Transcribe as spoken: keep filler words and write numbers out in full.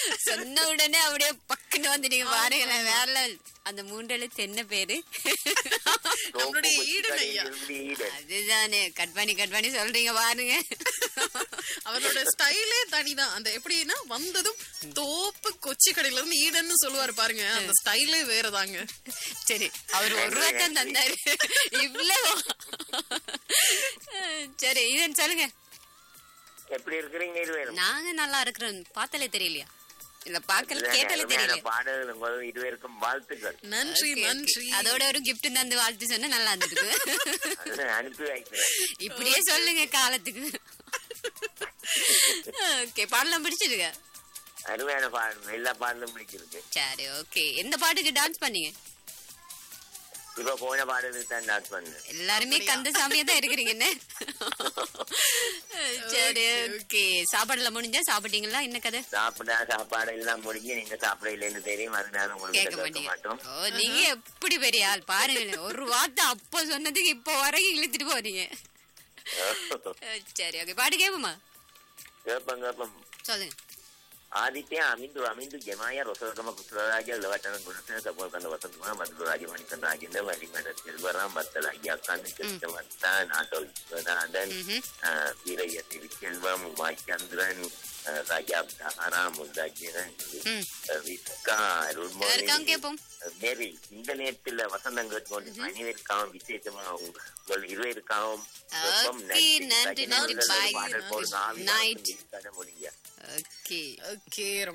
சொன்ன உடனே அப்படியே பக்குன்னு வந்துட்டீங்க பாருங்க. வேற அந்த மூன்றெழுத்து என்ன பேரு? நம்மளுடைய ஈடன் ஐயா. அதுதானே கட் பண்ணி கட் பண்ணி சொல்றீங்க பாருங்க. அவரோட ஸ்டைலே தனிதான். அந்த எப்படின்னா வந்ததும் தோப்பு கொச்சி கடையில இருந்து ஈடன்னு சொல்லுவாரு பாருங்க. அந்த ஸ்டைலே வேறதாங்க. சரி, அவர் ஒரு ரூபாய்தான் தந்தாரு. இவ்வளவு சரி, இதன் சொல்லுங்க. எப்படி இருக்கிறீங்க இருவேரும்? நாங்க நல்லா இருக்கிறோம். பார்த்தாலே தெரியலையா? இல்ல பாக்கல கேட்டாலே தெரியல. பாடல்கள் உங்கள் இருவருக்கும் வாழ்த்துக்கள். நன்றி நன்றி. அதோட ஒரு கிஃப்ட் தந்து வாழ்த்து சொன்னா நல்லா இருந்திருக்கு. அனுப்பி வைக்கிறேன். இப்படியே சொல்லுங்க காலத்துக்கு. ஓகே, பாடலாம் பிடிச்சிருக்க? அருமையான பாடல், எல்லா பாடலும் பிடிச்சிருக்கு. சரி, ஓகே. எந்த பாட்டுக்கு டான்ஸ் பண்ணீங்க? இப்ப போன பாடலுக்கு தான் டான்ஸ் பண்ணு. எல்லாருமே கந்தசாமியா தான் இருக்கிறீங்க என்ன? சரி, ஓகே. சாப்பாடுல முடிஞ்சா சாப்பிட்டீங்களா? என்ன கதை? சாப்பிட்டா சாப்பாடு எல்லாம் முடிஞ்சு நீங்க சாப்பிட இல்லைன்னு தெரியும். அதனால உங்களுக்கு கேட்க கேட்க மாட்டோம். மாட்டீங்க. ஓ, நீங்க எப்படி பெரிய ஆள் பாருங்க. ஒரு வார்த்தை அப்ப சொன்னதுக்கு இப்ப வரைக்கும் இழுத்துட்டு போறீங்க. சரி, ஓகே. பாட்டு கேப்போமா? கேப்பம் கேப்பம். சொல்லுங்க. ආදිත්‍ය අමින්දු අමින්දු ජමාය රොසකම කුසලරාජ ලවටන ගුණසේන සපෝකන්ද වසතුමා මధుර රාජ මණිකන් රාජින්ද වලිමඩ සිල්වරම් බත්තල අයක්කන් චිත්තවත්තා නාටල් වදාදන් වීරය තිවිචෙල්වම් වාචන්ද්‍රන් ராஜாப் தாரா முந்தாஜிரன் விஸ்கா ருல்மோனி யாருக்காம் கேப்போம்? மேரி இந்த நேரத்தில் வசந்தம் கேட்டுக்கொண்டு அனைவருக்காகவும் விசேஷமாக உங்கள் இருவருக்காகவும் நன்றி நன்றி. பாய். முடிஞ்ச ஓகே ஓகே.